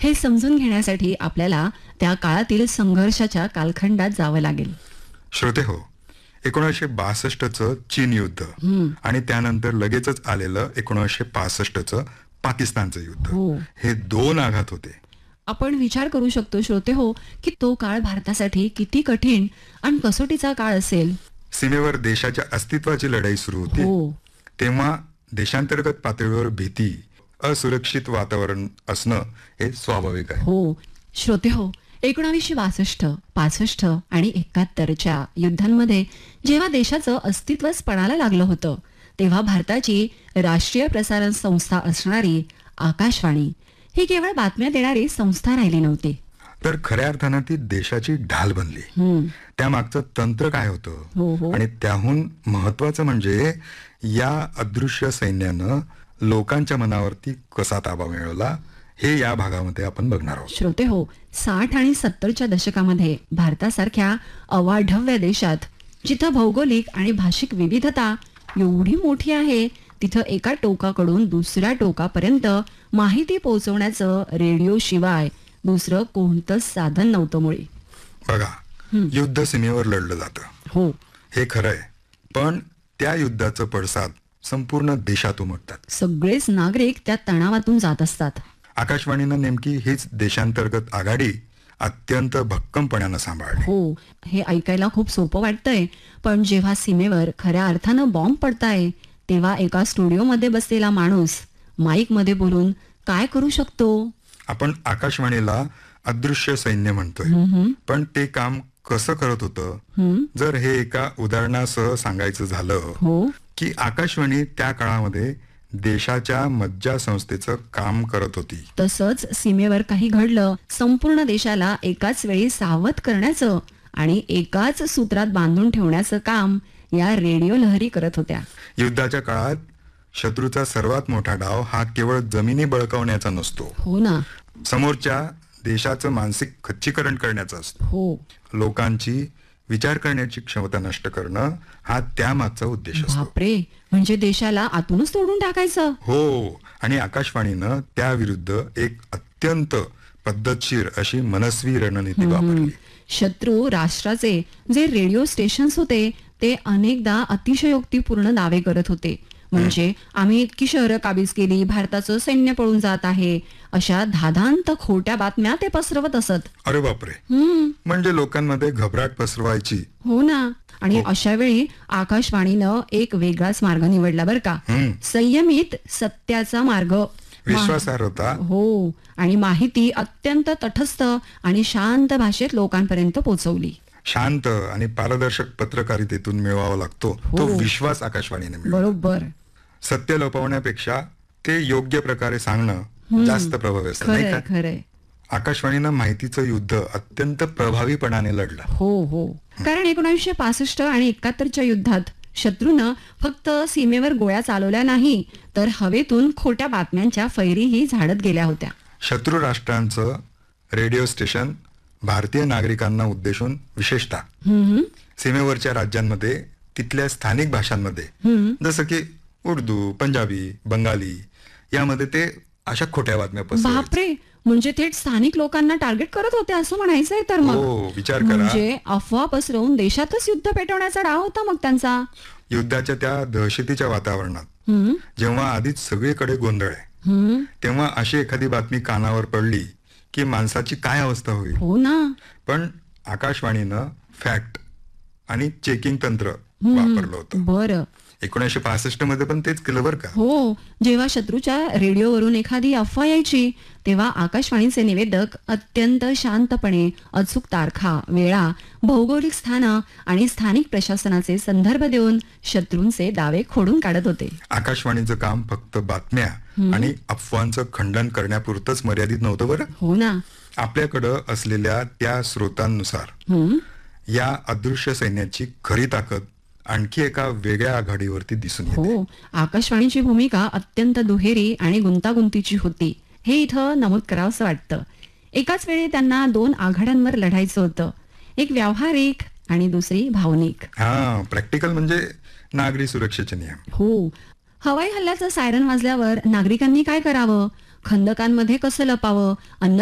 हे समजून घेण्यासाठी आपल्याला त्या काळातील संघर्षाच्या कालखंडात जावं लागेल. श्रोते हो, 1962चं चीन युद्ध आणि त्यानंतर लगेचच आलेलं 1965चं पाकिस्तानचं युद्ध, हो. हे दोन आघात होते. आपण विचार करू शकतो श्रोते हो, की तो काळ भारतासाठी किती कठीण आणि कसोटीचा काळ असेल. सीमेवर देशाच्या अस्तित्वाची लढाई सुरू होती. हो. तेव्हा देशांतर्गत पातळीवर भीती, असुरक्षित वातावरण असणं हे स्वाभाविक आहे. हो श्रोते हो, 1962, 65 आणि 71च्या युद्धांमध्ये जेव्हा देशाचं अस्तित्वच पणाला लागलं होतं, तेव्हा भारताची राष्ट्रीय प्रसारण संस्था असणारी आकाशवाणी ही केवळ बातम्या देणारी संस्था राहिली नव्हती. तर खऱ्या अर्थानं ती देशाची ढाल बनली. त्यामागचं तंत्र काय हो, होतं आणि त्याहून महत्वाचं म्हणजे या अदृश्य सैन्यानं लोकांच्या मनावरती कसा ताबा मिळवला, हे या भागामध्ये आपण बघणार आहोत. श्रोते हो, 60 आणि 70च्या दशकामध्ये भारतासारख्या अवाढव्य देशात जिथं भौगोलिक आणि भाषिक विविधता एवढी मोठी आहे, तिथं एका टोकाकडून दुसऱ्या टोकापर्यंत माहिती पोहोचवण्याचं रेडिओ शिवाय दुसरं कोणतंच साधन नव्हतं मुळी. बघा, युद्ध सीमेवर लढलं जातं, हो, हे खरं आहे. पण त्या युद्धाचं पडसाद संपूर्ण देशात उमटतात. सगळेच नागरिक त्या तणावातून जात असतात. आकाशवाणीनं नेमकी हीच देशांतर्गत आघाडी अत्यंत भक्कमपणानं सांभाळली. हो, हे ऐकायला खूप सोपं वाटतंय, पण जेव्हा सीमेवर खऱ्या अर्थानं बॉम्ब पडताय, तेव्हा एका स्टुडिओमध्ये बसलेला माणूस माईक मध्ये बोलून काय करू शकतो? आपण आकाशवाणीला अदृश्य सैन्य म्हणतोय, पण ते काम कसं करत होतं? जर हे एका उदाहरणासह सांगायचं झालं, हो, की आकाशवाणी त्या काळामध्ये देशाच्या मज्जा संस्थेचं काम करत होती. तसंच सीमेवर काही घडलं, संपूर्ण देशाला एकाच वेळी सावध करण्याचं आणि एकाच सूत्रात बांधून ठेवण्याचं काम या रेडिओ लहरी करत होत्या. युद्धाच्या काळात शत्रूचा सर्वात मोठा डाव हा केवळ जमिनी बळकावण्याचा नसतो, हो ना, समोरच्या देशाचं मानसिक खच्चीकरण करण्याचा असतो. हो, लोकांची विचार करण्याची क्षमता नष्ट करणं हा त्यामागचा उद्देश असतो. बापरे, म्हणजे देशाला आतूनच तोडून टाकायचं. हो, आणि आकाशवाणीनं त्याविरुद्ध एक अत्यंत पद्धतशीर अशी मनस्वी रणनीती वापरली. शत्रू राष्ट्राचे जे रेडिओ स्टेशन्स होते, ते अनेकदा अतिशयोक्तीपूर्ण दावे करत होते. म्हणजे आम्ही इतकी शहरं काबीज केली, भारताचं सैन्य पळून जात आहे, अशा धादांत खोट्या बातम्या ते पसरवत असत. अरे बापरे, म्हणजे लोकांमध्ये घबराट पसरवायची. हो ना, आणि अशा वेळी आकाशवाणीनं एक वेगळाच मार्ग निवडला बरं का. संयमित सत्याचा मार्ग, विश्वासार्हता, हो, आणि माहिती अत्यंत तटस्थ आणि शांत भाषेत लोकांपर्यंत पोहोचवली. शांत आणि पारदर्शक पत्रकारितेतून मिळवावा लागतो तो विश्वास आकाशवाणीने मिळवला. बरोबर. सत्य लपवण्यापेक्षा ते योग्य प्रकारे सांगणं जास्त प्रभावी असतं, नाही का? खरंय. आकाशवाणीनं माहितीचं युद्ध अत्यंत प्रभावीपणाने लढलं. हो, कारण 1965 आणि 71च्या युद्धात शत्रूनं फक्त सीमेवर गोळ्या चालवल्या नाही, तर हवेतून खोट्या बातम्यांच्या फैरीही झाडत गेल्या होत्या. शत्रू राष्ट्रांचं रेडिओ स्टेशन भारतीय नागरिकांना उद्देशून विशेषतः सीमेवरच्या राज्यांमध्ये तिथल्या स्थानिक भाषांमध्ये जसं की उर्दू, पंजाबी, बंगाली यामध्ये ते अशा खोट्या बातम्या पसरवायचे. बापरे, म्हणजे थेट स्थानिक लोकांना टार्गेट करत होते असं म्हणायचंय तर मग. हो, विचार करा. म्हणजे अफवा पसरवून देशातच युद्ध पेटवण्याचा डाव होता मग त्यांचा. युद्धाच्या त्या दहशतीच्या वातावरणात जेव्हा आधीच सगळीकडे गोंधळ आहे, तेव्हा अशी एखादी बातमी कानावर पडली की माणसाची काय अवस्था होईल. हो ना, पण आकाशवाणीनं फॅक्ट आणि चेकिंग तंत्र वापरलं होतं. बरं. 1965 मध्ये पण तेच केलं बरं का. हो, जेव्हा शत्रूच्या रेडिओवरून एखादी अफवा यायची, तेव्हा आकाशवाणीचे निवेदक अत्यंत शांतपणे अचूक तारखा, वेळा, भौगोलिक स्थानं आणि स्थानिक प्रशासनाचे संदर्भ देऊन शत्रूंचे दावे खोडून काढत होते. आकाशवाणीचं काम फक्त बातम्या आणि अफवांचं खंडन करण्यापुरतंच मर्यादित नव्हतं बरं. हो ना, आपल्याकडं असलेल्या त्या स्रोतांनुसार या अदृश्य सैन्याची खरी ताकद आणखी एका वेगळ्या आघाडीवरती दिसून येते. हो, आकाशवाणीची भूमिका अत्यंत दुहेरी आणि गुंतागुंतीची होती, हे इथं नमूद करावंसं वाटतं. एकाच वेळी त्यांना 2 आघाड्यांवर लढायचं होतं, एक व्यावहारिक आणि दुसरी भावनिक. प्रॅक्टिकल म्हणजे नागरी सुरक्षेचे नियम. हो, हवाई हल्ल्याचं सायरन वाजल्यावर नागरिकांनी काय करावं, खंदकांमध्ये कसं लपावं, अन्न